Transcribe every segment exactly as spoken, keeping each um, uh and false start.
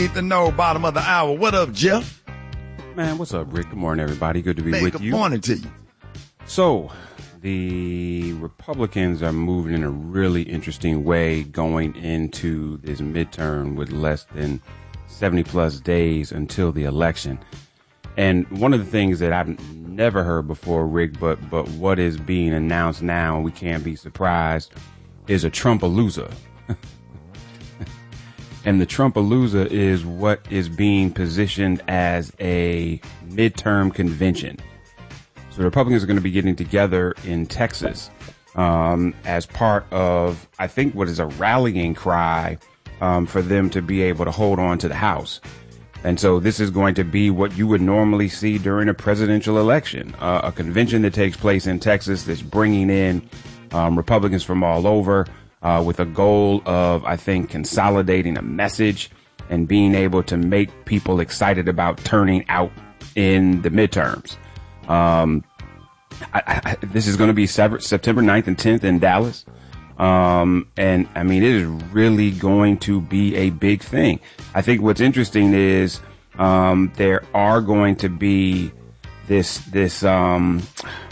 Need to know bottom of the hour. What up, Jeff? Man, what's up, Rick? Good morning, everybody. Good to be Man, with good you. Good morning to you. So, the Republicans are moving in a really interesting way going into this midterm with less than seventy plus days until the election. And one of the things that I've never heard before, Rick, but but what is being announced now, and we can't be surprised, is a Trumpalooza. And the Trumpalooza is what is being positioned as a midterm convention. So the Republicans are going to be getting together in Texas um, as part of, I think, what is a rallying cry um, for them to be able to hold on to the House. And so this is going to be what you would normally see during a presidential election, uh, a convention that takes place in Texas that's bringing in um, Republicans from all over. Uh, with a goal of, I think, consolidating a message and being able to make people excited about turning out in the midterms. Um, I, I, this is going to be September ninth and tenth in Dallas. Um, and I mean, it is really going to be a big thing. I think what's interesting is um, there are going to be this, this, um,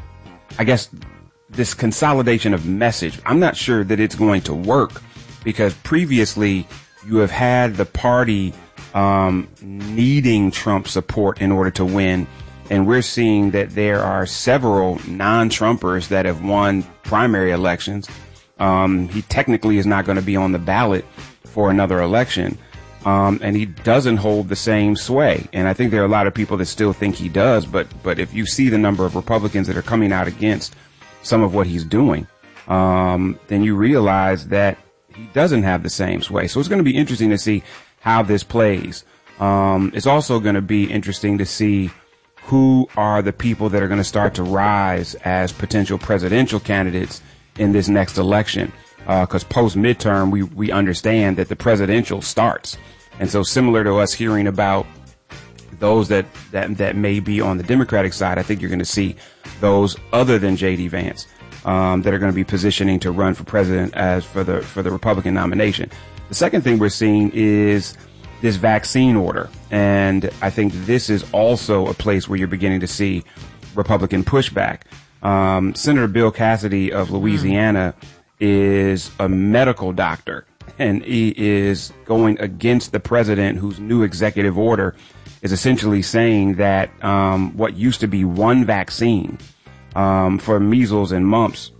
I guess, this consolidation of message. I'm not sure that it's going to work because previously you have had the party um, needing Trump support in order to win. And we're seeing that there are several non-Trumpers that have won primary elections. Um, he technically is not going to be on the ballot for another election. Um, and he doesn't hold the same sway. And I think there are a lot of people that still think he does. But but if you see the number of Republicans that are coming out against some of what he's doing, um, then you realize that he doesn't have the same sway. So it's going to be interesting to see how this plays. Um, it's also going to be interesting to see who are the people that are going to start to rise as potential presidential candidates in this next election. Because uh, post midterm, we, we understand that the presidential starts. And so similar to us hearing about those that, that, that may be on the Democratic side, I think you're going to see those other than J D Vance um, that are going to be positioning to run for president as for the for the Republican nomination. The second thing we're seeing is this vaccine order. And I think this is also a place where you're beginning to see Republican pushback. Um, Senator Bill Cassidy of Louisiana mm. is a medical doctor, and he is going against the president, whose new executive order is essentially saying that um, what used to be one vaccine um, for measles and mumps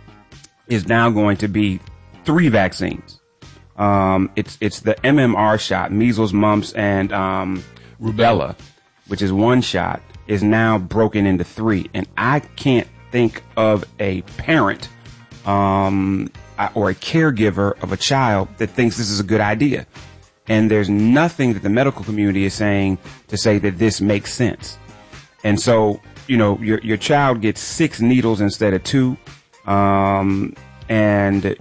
is now going to be three vaccines. Um, it's it's the M M R shot, measles, mumps, and um, rubella, which is one shot, is now broken into three. And I can't think of a parent um, or a caregiver of a child that thinks this is a good idea. And there's nothing that the medical community is saying to say that this makes sense. And so, you know, your your child gets six needles instead of two. Um, and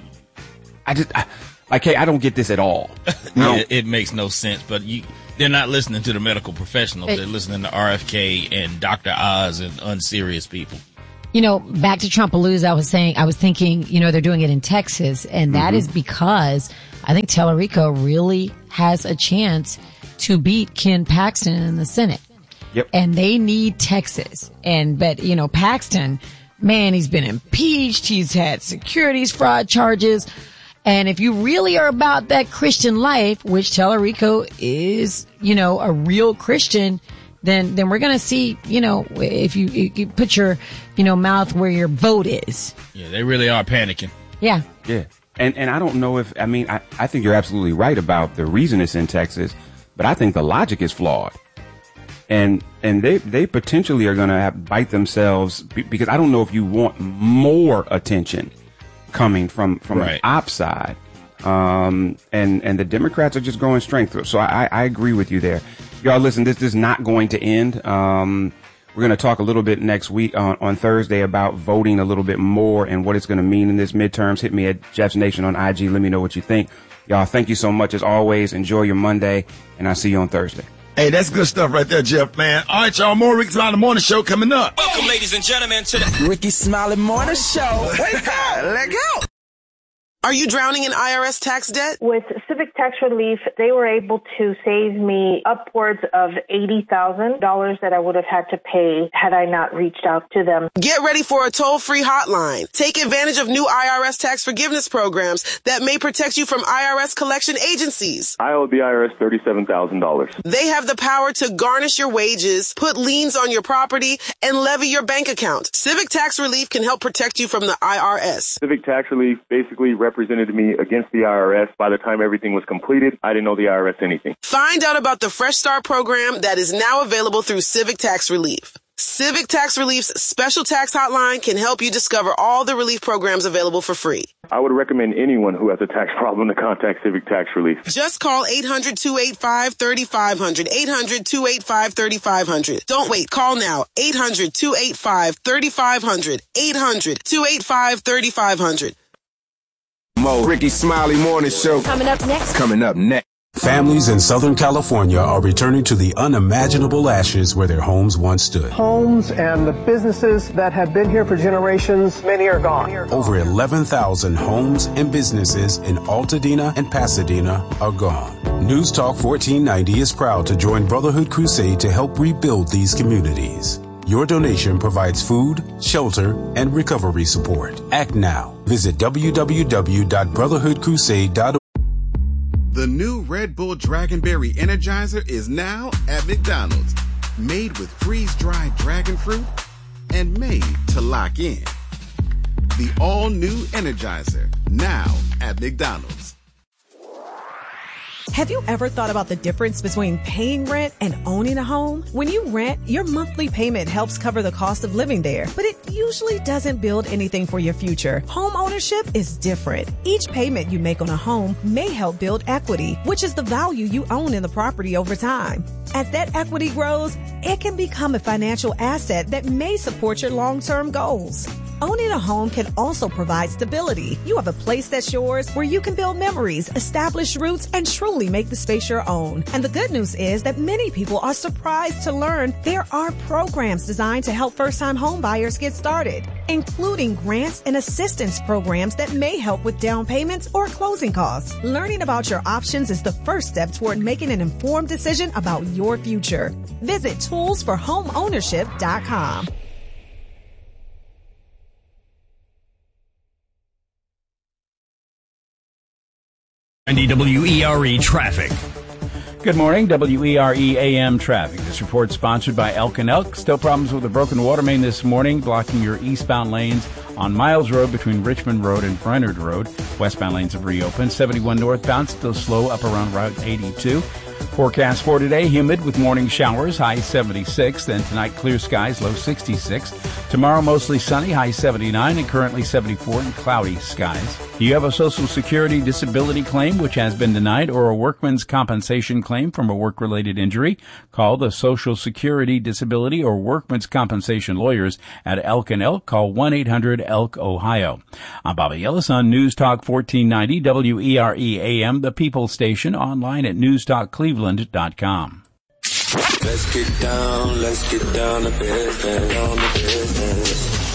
I just, I, like, hey, I don't get this at all. No, it, it makes no sense. But you, they're not listening to the medical professionals. It, they're listening to R F K and Doctor Oz and unserious people. You know, back to Trumpalooza, I was saying, I was thinking, you know, they're doing it in Texas, and that mm-hmm. is because I think Tellerico really has a chance to beat Ken Paxton in the Senate. Yep. And they need Texas. And, but, you know, Paxton, man, he's been impeached. He's had securities fraud charges. And if you really are about that Christian life, which Tellerico is, you know, a real Christian, then then we're going to see, you know, if you, if you put your, you know, mouth where your vote is. Yeah, they really are panicking. Yeah. Yeah. And and I don't know if, I mean, I, I think you're absolutely right about the reason it's in Texas, but I think the logic is flawed. And and they, they potentially are going to bite themselves, because I don't know if you want more attention coming from, from right. the op side. Um, and, and the Democrats are just growing strength. So I, I agree with you there. Y'all listen, this, this is not going to end. Um, we're going to talk a little bit next week on, on Thursday about voting a little bit more and what it's going to mean in this midterms. Hit me at Jeff's Nation on I G. Let me know what you think. Y'all, thank you so much as always. Enjoy your Monday, and I'll see you on Thursday. Hey, that's good stuff right there, Jeff, man. All right, y'all, more Ricky Smiley Morning Show coming up. Welcome, ladies and gentlemen, to the Ricky Smiley Morning Show. Wake up! Let go! Are you drowning in I R S tax debt? With Civic Tax Relief, they were able to save me upwards of eighty thousand dollars that I would have had to pay had I not reached out to them. Get ready for a toll-free hotline. Take advantage of new I R S tax forgiveness programs that may protect you from I R S collection agencies. I owe the I R S thirty-seven thousand dollars. They have the power to garnish your wages, put liens on your property, and levy your bank account. Civic Tax Relief can help protect you from the I R S. Civic Tax Relief basically represented me against the I R S. By the time everything was completed, I didn't know the I R S anything. Find out about the Fresh Start program that is now available through Civic Tax Relief. Civic Tax Relief's special tax hotline can help you discover all the relief programs available for free. I would recommend anyone who has a tax problem to contact Civic Tax Relief. Just call eight hundred, two eight five, three five zero zero, eight hundred, two eight five, three five zero zero. Don't wait. Call now. eight hundred, two eight five, three five zero zero, eight hundred, two eight five, three five zero zero. Mo, Ricky Smiley Morning Show. Coming up next. Coming up next. Families in Southern California are returning to the unimaginable ashes where their homes once stood. Homes and the businesses that have been here for generations, many are gone. Over eleven thousand homes and businesses in Altadena and Pasadena are gone. News Talk fourteen ninety is proud to join Brotherhood Crusade to help rebuild these communities. Your donation provides food, shelter, and recovery support. Act now. Visit w w w dot brotherhood crusade dot org. The new Red Bull Dragonberry Energizer is now at McDonald's. Made with freeze-dried dragon fruit and made to lock in. The all-new Energizer, now at McDonald's. Have you ever thought about the difference between paying rent and owning a home? When you rent, your monthly payment helps cover the cost of living there, but it usually doesn't build anything for your future. Home ownership is different. Each payment you make on a home may help build equity, which is the value you own in the property over time. As that equity grows, it can become a financial asset that may support your long-term goals. Owning a home can also provide stability. You have a place that's yours where you can build memories, establish roots, and truly make the space your own. And the good news is that many people are surprised to learn there are programs designed to help first-time home buyers get started, including grants and assistance programs that may help with down payments or closing costs. Learning about your options is the first step toward making an informed decision about your future. Visit tools for home ownership dot com. W E R E Traffic. Good morning, W E R E A M Traffic. This report sponsored by Elk and Elk. Still problems with a broken water main this morning, blocking your eastbound lanes on Miles Road between Richmond Road and Brennard Road. Westbound lanes have reopened. seventy-one northbound still slow up around Route eighty-two. Forecast for today, humid with morning showers, high seventy-six. Then tonight, clear skies, low sixty-six. Tomorrow, mostly sunny, high seventy-nine, and currently seventy-four and cloudy skies. Do you have a Social Security disability claim which has been denied or a workman's compensation claim from a work-related injury? Call the Social Security Disability or Workman's Compensation lawyers at Elk and Elk. Call one eight hundred elk ohio. I'm Bobby Ellis on News Talk fourteen ninety W E R E A M, the People Station, online at news talk cleveland dot com. Let's get down, let's get down to business, down to business.